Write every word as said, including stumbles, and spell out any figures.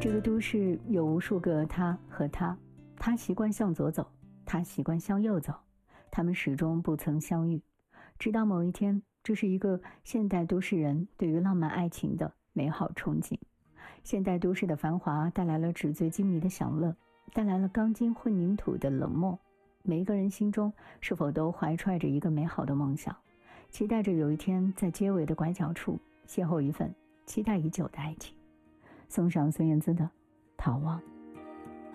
这个都市有无数个他和她，他习惯向左走，他习惯向右走，他们始终不曾相遇。直到某一天，这是一个现代都市人对于浪漫爱情的美好憧憬。现代都市的繁华带来了纸醉金迷的享乐，带来了钢筋混凝土的冷漠。每一个人心中是否都怀揣着一个美好的梦想，期待着有一天在街尾的拐角处邂逅一份期待已久的爱情。送上孙燕姿的《逃亡》。